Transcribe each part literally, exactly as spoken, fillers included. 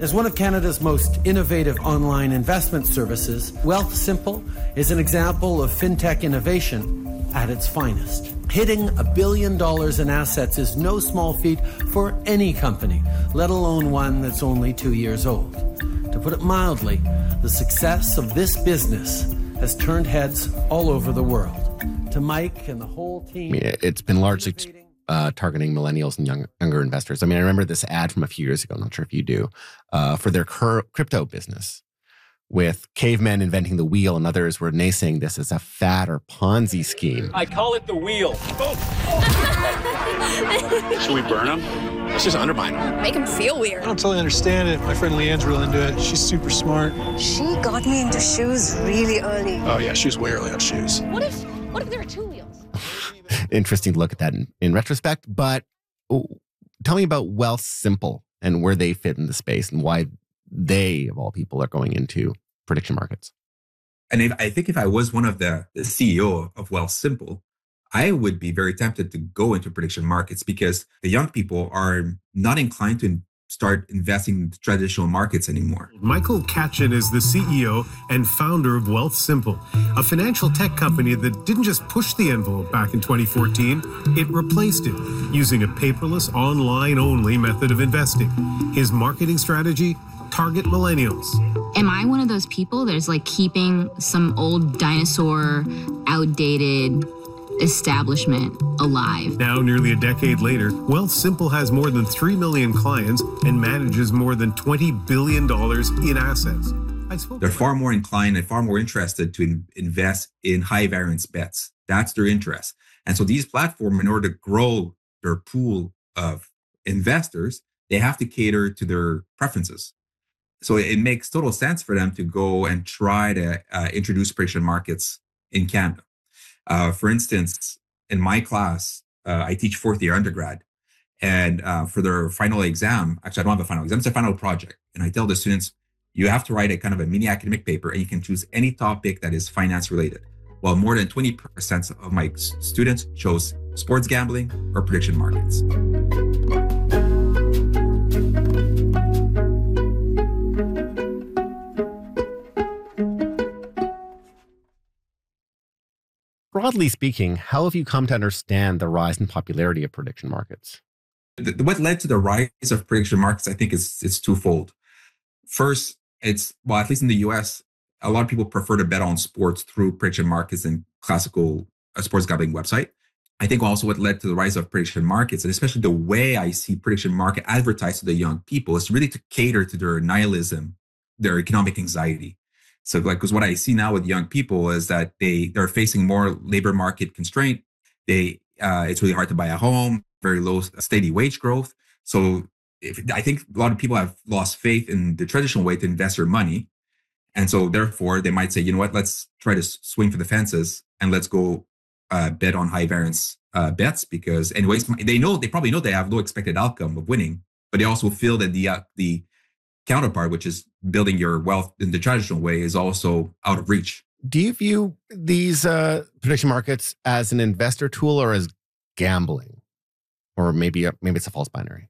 As one of Canada's most innovative online investment services, Wealthsimple is an example of fintech innovation at its finest. Hitting a billion dollars in assets is no small feat for any company, let alone one that's only two years old. To put it mildly, the success of this business has turned heads all over the world. To Mike and the whole team... I mean, it's been largely uh, targeting millennials and young, younger investors. I mean, I remember this ad from a few years ago, I'm not sure if you do, uh, for their cur- crypto business, with cavemen inventing the wheel and others were naysaying this as a fad or Ponzi scheme. I call it the wheel. Oh. Should we burn them? Let's just undermine them. Make him feel weird. I don't totally understand it. My friend Leanne's real into it. She's super smart. She got me into shoes really early. Oh yeah, she was way early on shoes. What if, what if there are two wheels? Interesting to look at that in, in retrospect, but oh, tell me about Wealthsimple and where they fit in the space and why they, of all people, are going into prediction markets. And if, I think if I was one of the, the C E O of Wealthsimple, I would be very tempted to go into prediction markets because the young people are not inclined to start investing in traditional markets anymore. Michael Katchen is the C E O and founder of Wealthsimple, a financial tech company that didn't just push the envelope back in twenty fourteen, it replaced it using a paperless, online-only method of investing. His marketing strategy: target millennials. Am I one of those people that's like keeping some old dinosaur, outdated establishment alive? Now, nearly a decade later, Wealthsimple has more than three million clients and manages more than twenty billion dollars in assets. They're far more inclined and far more interested to in- invest in high variance bets. That's their interest. And so these platforms, in order to grow their pool of investors, they have to cater to their preferences. So it makes total sense for them to go and try to uh, introduce prediction markets in Canada. Uh, for instance, in my class, uh, I teach fourth year undergrad. And uh, for their final exam, actually, I don't have a final exam, it's a final project. And I tell the students, you have to write a kind of a mini academic paper and you can choose any topic that is finance related. Well, more than twenty percent of my students chose sports gambling or prediction markets. Broadly speaking, how have you come to understand the rise in popularity of prediction markets? The, what led to the rise of prediction markets, I think, is it's twofold. First, it's, well, at least in the U S, a lot of people prefer to bet on sports through prediction markets and classical uh, sports gambling website. I think also what led to the rise of prediction markets, and especially the way I see prediction market advertised to the young people, is really to cater to their nihilism, their economic anxiety. So like, because what I see now with young people is that they, they're facing more labor market constraint. They, uh, it's really hard to buy a home, very low steady wage growth. So if, I think a lot of people have lost faith in the traditional way to invest their money. And so therefore they might say, you know what, let's try to swing for the fences and let's go uh, bet on high variance uh, bets, because anyways, they know, they probably know they have low expected outcome of winning, but they also feel that the, uh, the counterpart, which is building your wealth in the traditional way, is also out of reach. Do you view these uh, prediction markets as an investor tool or as gambling? Or maybe a, maybe it's a false binary?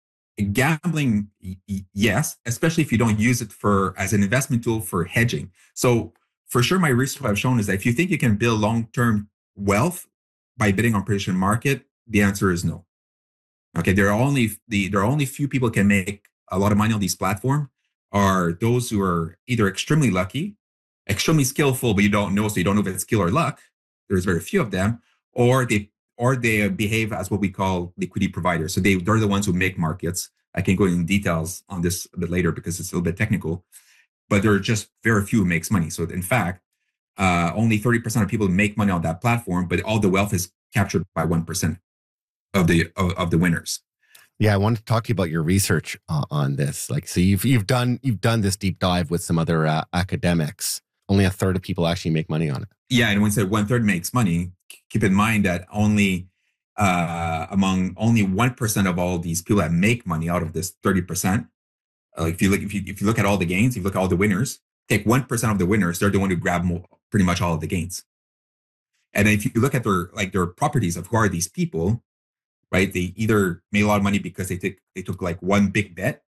Gambling, yes, especially if you don't use it for as an investment tool for hedging. So for sure, my research have shown is that if you think you can build long-term wealth by bidding on prediction market, the answer is no. Okay, there are only the there are only few people can make a lot of money on these platforms. Are those who are either extremely lucky, extremely skillful, but you don't know, so you don't know if it's skill or luck. There's very few of them, or they or they behave as what we call liquidity providers. So they, they're the ones who make markets. I can go into details on this a bit later because it's a little bit technical, but there are just very few who makes money. So in fact, uh, only thirty percent of people make money on that platform, but all the wealth is captured by one percent of the of, of the winners. Yeah, I wanted to talk to you about your research uh, on this. Like, so you've you've done you've done this deep dive with some other uh, academics. Only a third of people actually make money on it. Yeah, and when said one third makes money, keep in mind that only uh, among only one percent of all these people that make money out of this thirty percent. Uh, if you look if you if you look at all the gains, if you look at all the winners, take one percent of the winners, they're the one who grab more, pretty much all of the gains. And if you look at their like their properties of who are these people, right? They either made a lot of money because they took they took like one big bet,